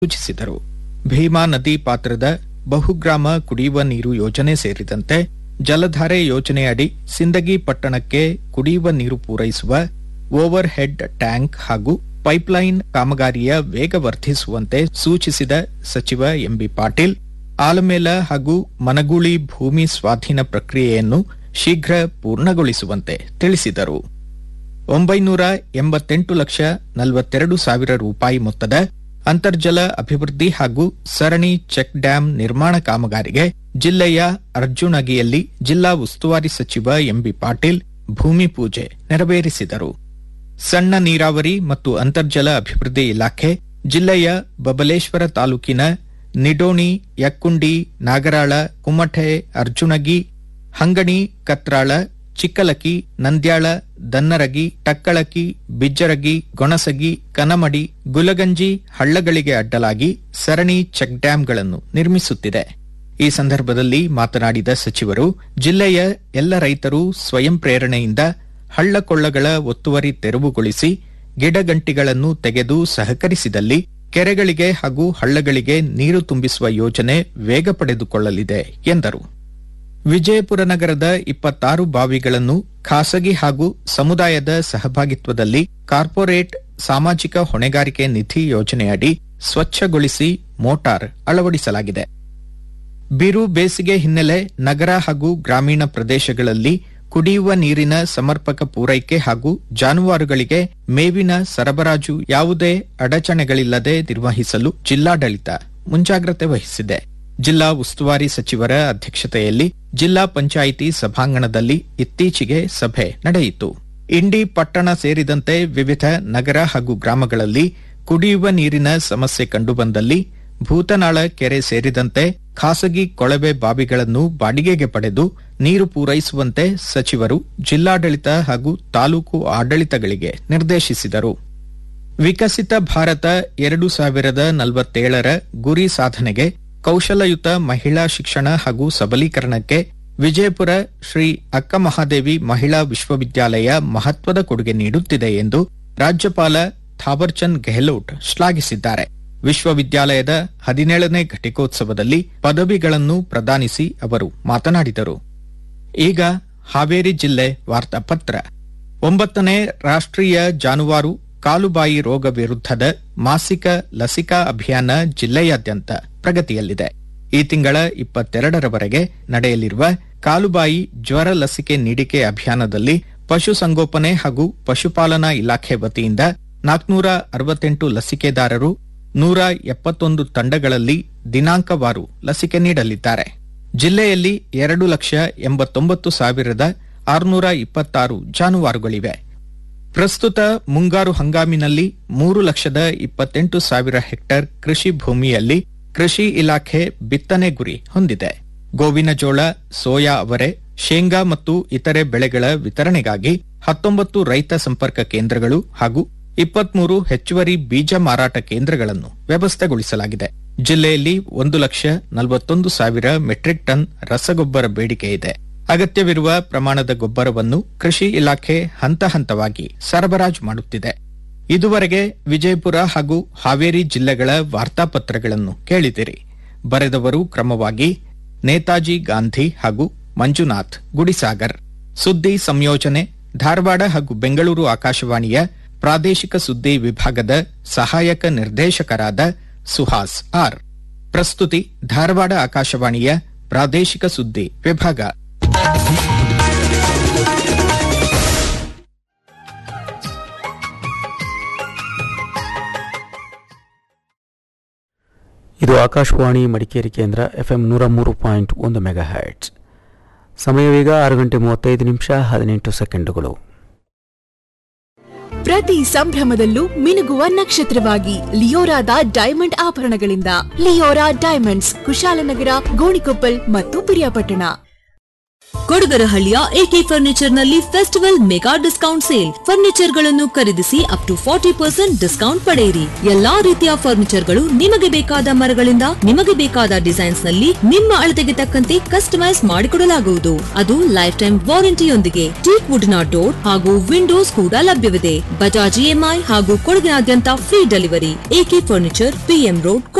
ಸೂಚಿಸಿದರು. ಭೀಮಾ ನದಿ ಪಾತ್ರದ ಬಹುಗ್ರಾಮ ಕುಡಿಯುವ ನೀರು ಯೋಜನೆ ಸೇರಿದಂತೆ ಜಲಧಾರೆ ಯೋಜನೆಯಡಿ ಸಿಂದಗಿ ಪಟ್ಟಣಕ್ಕೆ ಕುಡಿಯುವ ನೀರು ಪೂರೈಸುವ ಓವರ್ ಹೆಡ್ ಟ್ಯಾಂಕ್ ಹಾಗೂ ಪೈಪ್ಲೈನ್ ಕಾಮಗಾರಿಯ ವೇಗ ವರ್ಧಿಸುವಂತೆ ಸೂಚಿಸಿದ ಸಚಿವ ಎಂಬಿ ಪಾಟೀಲ್, ಆಲಮೇಲ ಹಾಗೂ ಮನಗೂಳಿ ಭೂಮಿ ಸ್ವಾಧೀನ ಪ್ರಕ್ರಿಯೆಯನ್ನು ಶೀಘ್ರ ಪೂರ್ಣಗೊಳಿಸುವಂತೆ ತಿಳಿಸಿದರು. 988,42,000 ರೂಪಾಯಿ ಮೊತ್ತದ ಅಂತರ್ಜಲ ಅಭಿವೃದ್ಧಿ ಹಾಗೂ ಸರಣಿ ಚೆಕ್ ಡ್ಯಾಂ ನಿರ್ಮಾಣ ಕಾಮಗಾರಿಗೆ ಜಿಲ್ಲೆಯ ಅರ್ಜುನಗಿಯಲ್ಲಿ ಜಿಲ್ಲಾ ಉಸ್ತುವಾರಿ ಸಚಿವ ಎಂಬಿ ಪಾಟೀಲ್ ಭೂಮಿ ಪೂಜೆ ನೆರವೇರಿಸಿದರು. ಸಣ್ಣ ನೀರಾವರಿ ಮತ್ತು ಅಂತರ್ಜಲ ಅಭಿವೃದ್ಧಿ ಇಲಾಖೆ ಜಿಲ್ಲೆಯ ಬಬಲೇಶ್ವರ ತಾಲೂಕಿನ ನಿಡೋಣಿ, ಯಕ್ಕುಂಡಿ, ನಾಗರಾಳ, ಕುಮಠೆ, ಅರ್ಜುನಗಿ, ಹಂಗಣಿ, ಕತ್ರಾಳ, ಚಿಕ್ಕಲಕಿ, ನಂದ್ಯಾಳ, ದನ್ನರಗಿ, ಟಕ್ಕಳಕಿ, ಬಿಜ್ಜರಗಿ, ಗೊಣಸಗಿ, ಕನಮಡಿ, ಗುಲಗಂಜಿ ಹಳ್ಳಗಳಿಗೆ ಅಡ್ಡಲಾಗಿ ಸರಣಿ ಚೆಕ್ ಡ್ಯಾಂಗಳನ್ನು ನಿರ್ಮಿಸುತ್ತಿದೆ. ಈ ಸಂದರ್ಭದಲ್ಲಿ ಮಾತನಾಡಿದ ಸಚಿವರು, ಜಿಲ್ಲೆಯ ಎಲ್ಲ ರೈತರು ಸ್ವಯಂ ಪ್ರೇರಣೆಯಿಂದ ಹಳ್ಳಕೊಳ್ಳಗಳ ಒತ್ತುವರಿ ತೆರವುಗೊಳಿಸಿ ಗಿಡಗಂಟಿಗಳನ್ನು ತೆಗೆದು ಸಹಕರಿಸಿದಲ್ಲಿ ಕೆರೆಗಳಿಗೆ ಹಾಗೂ ಹಳ್ಳಗಳಿಗೆ ನೀರು ತುಂಬಿಸುವ ಯೋಜನೆ ವೇಗ ಪಡೆದುಕೊಳ್ಳಲಿದೆ ಎಂದರು. ವಿಜಯಪುರ ನಗರದ 26 ಬಾವಿಗಳನ್ನು ಖಾಸಗಿ ಹಾಗೂ ಸಮುದಾಯದ ಸಹಭಾಗಿತ್ವದಲ್ಲಿ ಕಾರ್ಪೊರೇಟ್ ಸಾಮಾಜಿಕ ಹೊಣೆಗಾರಿಕೆ ನಿಧಿ ಯೋಜನೆಯಡಿ ಸ್ವಚ್ಛಗೊಳಿಸಿ ಮೋಟಾರ್ ಅಳವಡಿಸಲಾಗಿದೆ. ಬಿರು ಬೇಸಿಗೆ ಹಿನ್ನೆಲೆ ನಗರ ಹಾಗೂ ಗ್ರಾಮೀಣ ಪ್ರದೇಶಗಳಲ್ಲಿ ಕುಡಿಯುವ ನೀರಿನ ಸಮರ್ಪಕ ಪೂರೈಕೆ ಹಾಗೂ ಜಾನುವಾರುಗಳಿಗೆ ಮೇವಿನ ಸರಬರಾಜು ಯಾವುದೇ ಅಡಚಣೆಗಳಿಲ್ಲದೆ ನಿರ್ವಹಿಸಲು ಜಿಲ್ಲಾಡಳಿತ ಮುಂಜಾಗ್ರತೆ ವಹಿಸಿದೆ. ಜಿಲ್ಲಾ ಉಸ್ತುವಾರಿ ಸಚಿವರ ಅಧ್ಯಕ್ಷತೆಯಲ್ಲಿ ಜಿಲ್ಲಾ ಪಂಚಾಯಿತಿ ಸಭಾಂಗಣದಲ್ಲಿ ಇತ್ತೀಚೆಗೆ ಸಭೆ ನಡೆಯಿತು. ಇಂಡಿ ಪಟ್ಟಣ ಸೇರಿದಂತೆ ವಿವಿಧ ನಗರ ಹಾಗೂ ಗ್ರಾಮಗಳಲ್ಲಿ ಕುಡಿಯುವ ನೀರಿನ ಸಮಸ್ಯೆ ಕಂಡುಬಂದಲ್ಲಿ ಭೂತನಾಳ ಕೆರೆ ಸೇರಿದಂತೆ ಖಾಸಗಿ ಕೊಳವೆ ಬಾವಿಗಳನ್ನು ಬಾಡಿಗೆಗೆ ಪಡೆದು ನೀರು ಪೂರೈಸುವಂತೆ ಸಚಿವರು ಜಿಲ್ಲಾಡಳಿತ ಹಾಗೂ ತಾಲೂಕು ಆಡಳಿತಗಳಿಗೆ ನಿರ್ದೇಶಿಸಿದರು. ವಿಕಸಿತ ಭಾರತ 2047ರ ಗುರಿ ಸಾಧನೆಗೆ ಕೌಶಲಯುತ ಮಹಿಳಾ ಶಿಕ್ಷಣ ಹಾಗೂ ಸಬಲೀಕರಣಕ್ಕೆ ವಿಜಯಪುರ ಶ್ರೀ ಅಕ್ಕಮಹಾದೇವಿ ಮಹಿಳಾ ವಿಶ್ವವಿದ್ಯಾಲಯ ಮಹತ್ವದ ಕೊಡುಗೆ ನೀಡುತ್ತಿದೆ ಎಂದು ರಾಜ್ಯಪಾಲ ಥಾವರ್ಚಂದ್ ಗೆಹ್ಲೋಟ್ ಶ್ಲಾಘಿಸಿದ್ದಾರೆ. ವಿಶ್ವವಿದ್ಯಾಲಯದ 17ನೇ ಘಟಿಕೋತ್ಸವದಲ್ಲಿ ಪದವಿಗಳನ್ನು ಪ್ರದಾನಿಸಿ ಅವರು ಮಾತನಾಡಿದರು. ಈಗ ಹಾವೇರಿ ಜಿಲ್ಲೆ ವಾರ್ತಾಪತ್ರ. 9ನೇ ರಾಷ್ಟ್ರೀಯ ಜಾನುವಾರು ಕಾಲುಬಾಯಿ ರೋಗ ವಿರುದ್ಧದ ಮಾಸಿಕ ಲಸಿಕಾ ಅಭಿಯಾನ ಜಿಲ್ಲೆಯಾದ್ಯಂತ ಪ್ರಗತಿಯಲ್ಲಿದೆ. ಈ ತಿಂಗಳ 22ರವರೆಗೆ ನಡೆಯಲಿರುವ ಕಾಲುಬಾಯಿ ಜ್ವರ ಲಸಿಕೆ ನೀಡಿಕೆ ಅಭಿಯಾನದಲ್ಲಿ ಪಶುಸಂಗೋಪನೆ ಹಾಗೂ ಪಶುಪಾಲನಾ ಇಲಾಖೆ ವತಿಯಿಂದ 468 ಲಸಿಕೆದಾರರು 171 ತಂಡಗಳಲ್ಲಿ ದಿನಾಂಕವಾರು ಲಸಿಕೆ ನೀಡಲಿದ್ದಾರೆ. ಜಿಲ್ಲೆಯಲ್ಲಿ 2,89,626 ಜಾನುವಾರುಗಳಿವೆ. ಪ್ರಸ್ತುತ ಮುಂಗಾರು ಹಂಗಾಮಿನಲ್ಲಿ 3,28,000 ಹೆಕ್ಟೇರ್ ಕೃಷಿ ಭೂಮಿಯಲ್ಲಿ ಕೃಷಿ ಇಲಾಖೆ ಬಿತ್ತನೆ ಗುರಿ ಹೊಂದಿದೆ. ಗೋವಿನ ಜೋಳ, ಸೋಯಾ ಅವರೆ, ಶೇಂಗಾ ಮತ್ತು ಇತರೆ ಬೆಳೆಗಳ ವಿತರಣೆಗಾಗಿ 19 ರೈತ ಸಂಪರ್ಕ ಕೇಂದ್ರಗಳು ಹಾಗೂ 23 ಹೆಚ್ಚುವರಿ ಬೀಜ ಮಾರಾಟ ಕೇಂದ್ರಗಳನ್ನು ವ್ಯವಸ್ಥೆಗೊಳಿಸಲಾಗಿದೆ. ಜಿಲ್ಲೆಯಲ್ಲಿ 1,41,000 ಮೆಟ್ರಿಕ್ ಟನ್ ರಸಗೊಬ್ಬರ ಬೇಡಿಕೆ ಇದೆ. ಅಗತ್ಯವಿರುವ ಪ್ರಮಾಣದ ಗೊಬ್ಬರವನ್ನು ಕೃಷಿ ಇಲಾಖೆ ಹಂತ ಹಂತವಾಗಿ ಸರಬರಾಜು ಮಾಡುತ್ತಿದೆ. ಇದುವರೆಗೆ ವಿಜಯಪುರ ಹಾಗೂ ಹಾವೇರಿ ಜಿಲ್ಲೆಗಳ ವಾರ್ತಾಪತ್ರಗಳನ್ನು ಕೇಳಿದಿರಿ. ಬರೆದವರು ಕ್ರಮವಾಗಿ ನೇತಾಜಿ ಗಾಂಧಿ ಹಾಗೂ ಮಂಜುನಾಥ್ ಗುಡಿಸಾಗರ್. ಸುದ್ದಿ ಸಂಯೋಜನೆ ಧಾರವಾಡ ಹಾಗೂ ಬೆಂಗಳೂರು ಆಕಾಶವಾಣಿಯ ಪ್ರಾದೇಶಿಕ ಸುದ್ದಿ ವಿಭಾಗದ ಸಹಾಯಕ ನಿರ್ದೇಶಕರಾದ ಸುಹಾಸ್ ಆರ್. ಪ್ರಸ್ತುತಿ ಧಾರವಾಡ ಆಕಾಶವಾಣಿಯ ಪ್ರಾದೇಶಿಕ ಸುದ್ದಿ ವಿಭಾಗ. ಇದು ಆಕಾಶವಾಣಿ ಮಡಿಕೇರಿ ಕೇಂದ್ರ FM 103.1 ಮೆಗಾಹರ್ಟ್ಜ್. ಸಮಯವೀಗ 6:35 ಪ್ರತಿ ಸಂಭ್ರಮದಲ್ಲೂ ಮಿನುಗುವ ನಕ್ಷತ್ರವಾಗಿ ಲಿಯೋರಾದ diamond ಆಭರಣಗಳಿಂದ. Leora diamonds, Kushalnagar, Gonikoppal ಮತ್ತು ಪಿರಿಯಾಪಟ್ಟಣ. ಕೊಡಗರಹಳ್ಳಿಯ ಎಕೆ ಫರ್ನಿಚರ್ ನಲ್ಲಿ festival mega discount sale. Furniture ಗಳನ್ನು ಖರೀದಿಸಿ ಅಪ್ ಟು 40% ಡಿಸ್ಕೌಂಟ್ ಪಡೆಯಿರಿ. ಎಲ್ಲಾ ರೀತಿಯ ಫರ್ನಿಚರ್ ಗಳು ನಿಮಗೆ ಬೇಕಾದ ಮರಗಳಿಂದ ನಿಮಗೆ ಬೇಕಾದ ಡಿಸೈನ್ಸ್ ನಲ್ಲಿ ನಿಮ್ಮ ಅಳತೆಗೆ ತಕ್ಕಂತೆ ಕಸ್ಟಮೈಸ್ ಮಾಡಿಕೊಡಲಾಗುವುದು. ಅದು ಲೈಫ್ ಟೈಮ್ ವಾರಂಟಿಯೊಂದಿಗೆ. ಟೀಕ್ ವುಡ್ ನ ಡೋರ್ ಹಾಗೂ ವಿಂಡೋಸ್ ಕೂಡ ಲಭ್ಯವಿದೆ. ಬಜಾಜ್ ಇಎಂಐ ಹಾಗೂ ಕೊಡಗಿನಾದ್ಯಂತ free delivery. A K furniture, PM road.